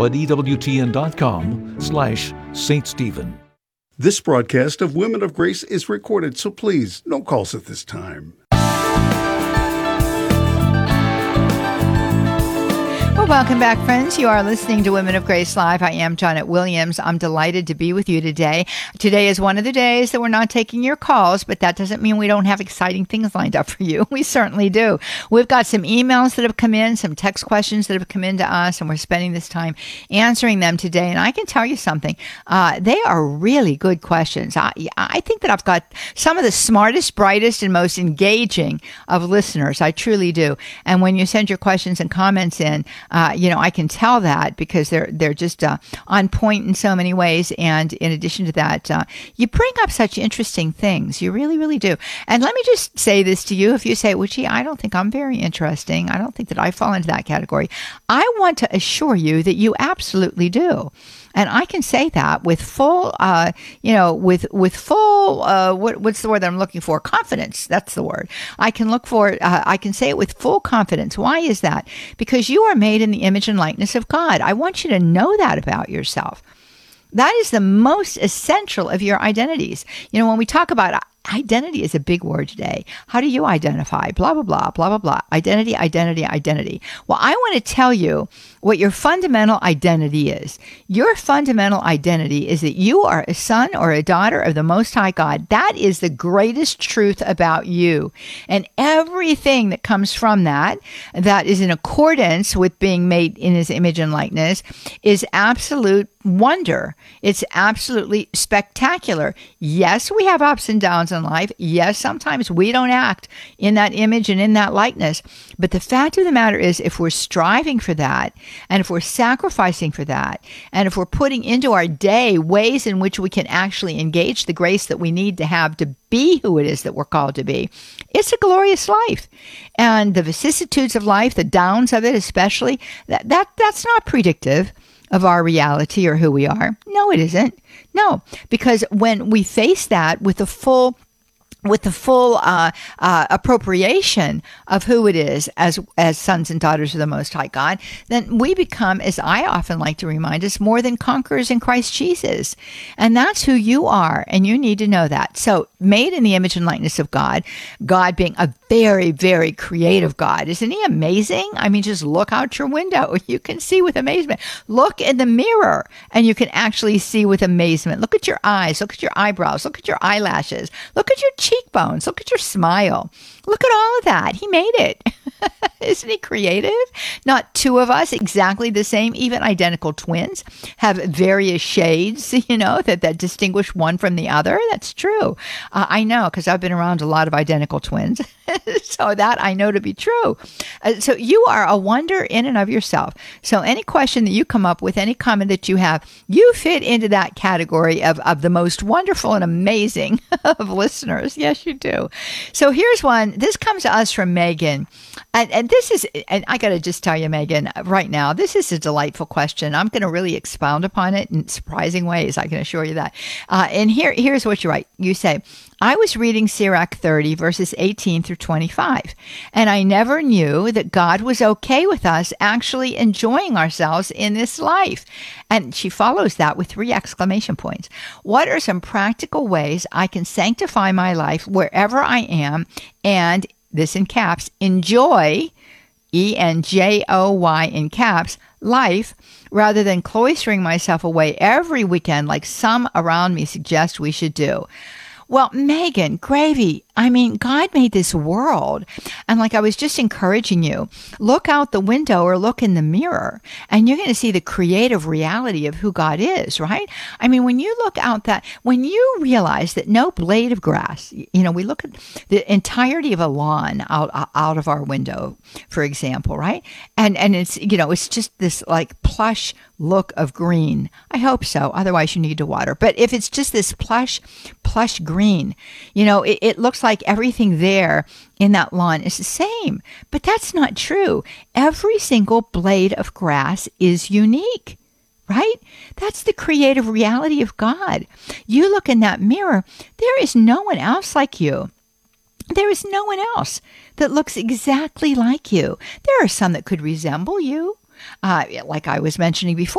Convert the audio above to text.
info at EWTN.com/St. Stephen. This broadcast of Women of Grace is recorded, so please, no calls at this time. Well, welcome back, friends. You are listening to Women of Grace Live. I am Janet Williams. I'm delighted to be with you today. Today is one of the days that we're not taking your calls, but that doesn't mean we don't have exciting things lined up for you. We certainly do. We've got some emails that have come in, some text questions that have come in to us, and we're spending this time answering them today. And I can tell you something. They are really good questions. I think that I've got some of the smartest, brightest, and most engaging of listeners. I truly do. And when you send your questions and comments in, I can tell that because they're just on point in so many ways. And in addition to that, you bring up such interesting things. You really, really do. And let me just say this to you. If you say, well, gee, I don't think I'm very interesting. I don't think that I fall into that category. I want to assure you that you absolutely do. And I can say that with full, with full, what's the word that I'm looking for? Confidence. That's the word. I can say it with full confidence. Why is that? Because you are made in the image and likeness of God. I want you to know that about yourself. That is the most essential of your identities. When we talk about identity is a big word today. How do you identify? Blah, blah, blah, blah, blah, blah. Identity, identity, identity. Well, I want to tell you what your fundamental identity is. Your fundamental identity is that you are a son or a daughter of the Most High God. That is the greatest truth about you. And everything that comes from that is in accordance with being made in His image and likeness, is absolute wonder. It's absolutely spectacular. Yes, we have ups and downs in life. Yes, sometimes we don't act in that image and in that likeness. But the fact of the matter is, if we're striving for that, and if we're sacrificing for that, and if we're putting into our day ways in which we can actually engage the grace that we need to have to be who it is that we're called to be, it's a glorious life. And the vicissitudes of life, the downs of it especially, that's not predictive of our reality or who we are. No, it isn't. No, because when we face that with the full appropriation of who it is as sons and daughters of the Most High God, then we become, as I often like to remind us, more than conquerors in Christ Jesus. And that's who you are, and you need to know that. So, made in the image and likeness of God, God being a very, very creative God. Isn't He amazing? I mean, just look out your window. You can see with amazement. Look in the mirror, and you can actually see with amazement. Look at your eyes. Look at your eyebrows. Look at your eyelashes. Look at your cheekbones. Look at your smile. Look at all of that. He made it. Isn't He creative? Not two of us exactly the same, even identical twins have various shades, that distinguish one from the other. That's true. I know, because I've been around a lot of identical twins. So that I know to be true. So you are a wonder in and of yourself. So any question that you come up with, any comment that you have, you fit into that category of the most wonderful and amazing of listeners. Yes, you do. So here's one. This comes to us from Megan. And this is, and I got to just tell you, Megan, right now, this is a delightful question. I'm going to really expound upon it in surprising ways. I can assure you that. And here's what you write. You say, I was reading Sirach 30, verses 18 through 25, and I never knew that God was okay with us actually enjoying ourselves in this life. And she follows that with 3 exclamation points. What are some practical ways I can sanctify my life wherever I am and, this in caps, enjoy, ENJOY in caps, life, rather than cloistering myself away every weekend like some around me suggest we should do? Well, Megan, gravy. I mean, God made this world. And like I was just encouraging you, look out the window or look in the mirror, and you're going to see the creative reality of who God is, right? I mean, when you look out when you realize that no blade of grass, we look at the entirety of a lawn out of our window, for example, right? And it's, it's just this like plush look of green. I hope so. Otherwise you need to water. But if it's just this plush green, it looks like everything there in that lawn is the same. But that's not true. Every single blade of grass is unique, right? That's the creative reality of God. You look in that mirror, there is no one else like you. There is no one else that looks exactly like you. There are some that could resemble you. Like I was mentioning before,